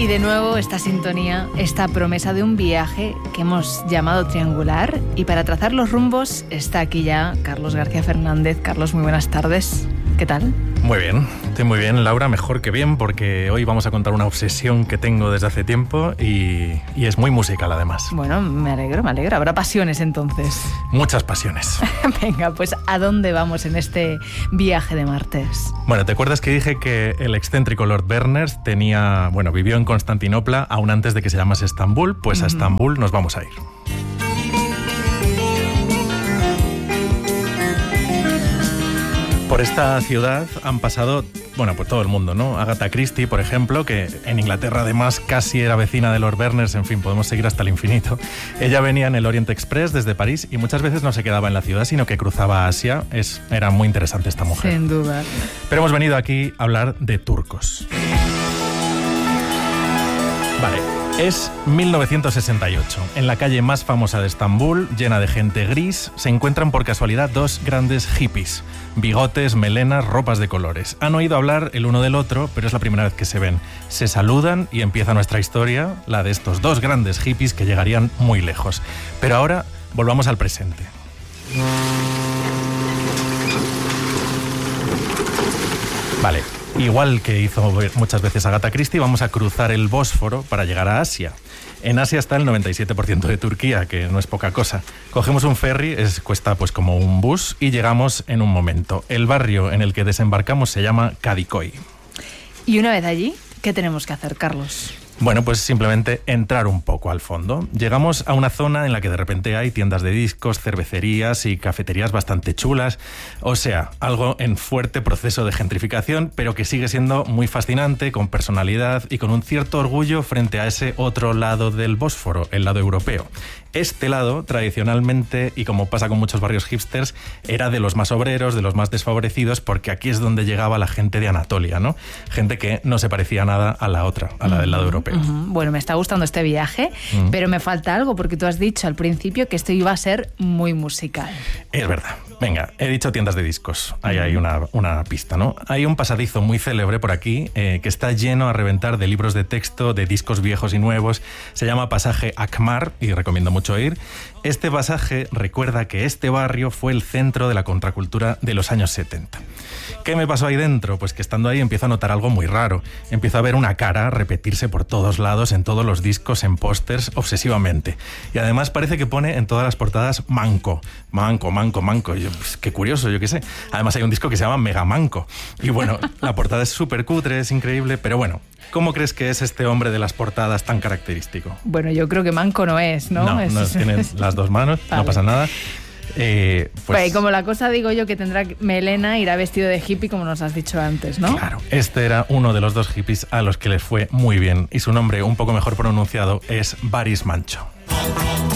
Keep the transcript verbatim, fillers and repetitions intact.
Y de nuevo esta sintonía, esta promesa de un viaje que hemos llamado triangular, y para trazar los rumbos está aquí ya Carlos García Fernández. Carlos, muy buenas tardes. ¿Qué tal? Muy bien, estoy muy bien, Laura, mejor que bien, porque hoy vamos a contar una obsesión que tengo desde hace tiempo y, y es muy musical además. Bueno, me alegro, me alegro. Habrá pasiones entonces. Muchas pasiones. Venga, pues ¿a dónde vamos en este viaje de martes? Bueno, ¿te acuerdas que dije que el excéntrico Lord Berners tenía, bueno, vivió en Constantinopla aún antes de que se llamase Estambul? Pues uh-huh. a Estambul nos vamos a ir. Por esta ciudad han pasado, bueno, pues todo el mundo, ¿no? Agatha Christie, por ejemplo, que en Inglaterra además casi era vecina de Lord Berners, en fin, podemos seguir hasta el infinito. Ella venía en el Orient Express desde París y muchas veces no se quedaba en la ciudad, sino que cruzaba a Asia. Es, era muy interesante esta mujer. Sin duda. Pero hemos venido aquí a hablar de turcos. Vale. Es mil novecientos sesenta y ocho. En la calle más famosa de Estambul, llena de gente gris, se encuentran por casualidad dos grandes hippies. Bigotes, melenas, ropas de colores. Han oído hablar el uno del otro, pero es la primera vez que se ven. Se saludan y empieza nuestra historia, la de estos dos grandes hippies que llegarían muy lejos. Pero ahora volvamos al presente. Vale. Igual que hizo muchas veces Agatha Christie, vamos a cruzar el Bósforo para llegar a Asia. En Asia está el noventa y siete por ciento de Turquía, que no es poca cosa. Cogemos un ferry, es, cuesta pues como un bus, y llegamos en un momento. El barrio en el que desembarcamos se llama Kadikoy. Y una vez allí, ¿qué tenemos que hacer, Carlos? Bueno, pues simplemente entrar un poco al fondo. Llegamos a una zona en la que de repente hay tiendas de discos, cervecerías y cafeterías bastante chulas. O sea, algo en fuerte proceso de gentrificación, pero que sigue siendo muy fascinante, con personalidad y con un cierto orgullo frente a ese otro lado del Bósforo, el lado europeo. Este lado, tradicionalmente, y como pasa con muchos barrios hipsters, era de los más obreros, de los más desfavorecidos, porque aquí es donde llegaba la gente de Anatolia, ¿no? Gente que no se parecía nada a la otra, a la del lado europeo. Uh-huh. Bueno, me está gustando este viaje, uh-huh. pero me falta algo, porque tú has dicho al principio que esto iba a ser muy musical. Es verdad. Venga, he dicho tiendas de discos. Ahí hay una, una pista, ¿no? Hay un pasadizo muy célebre por aquí eh, que está lleno a reventar de libros de texto, de discos viejos y nuevos. Se llama Pasaje Akmar y recomiendo mucho ir. Este pasaje recuerda que este barrio fue el centro de la contracultura de los años setenta. ¿Qué me pasó ahí dentro? Pues que estando ahí empiezo a notar algo muy raro. Empiezo a ver una cara repetirse por todos lados, en todos los discos, en pósters, obsesivamente. Y además parece que pone en todas las portadas manco. Manco, manco, manco. Y yo, pues, qué curioso, yo qué sé. Además hay un disco que se llama Mega Manco. Y bueno, la portada es súper cutre, es increíble, pero bueno, ¿cómo crees que es este hombre de las portadas tan característico? Bueno, yo creo que manco no es, ¿no? No, es... no tiene las dos manos, vale. No pasa nada. Eh, pues, pues, y como la cosa digo yo que tendrá melena, irá vestido de hippie como nos has dicho antes, ¿no? Claro, este era uno de los dos hippies a los que les fue muy bien y su nombre un poco mejor pronunciado es Boris Mancho.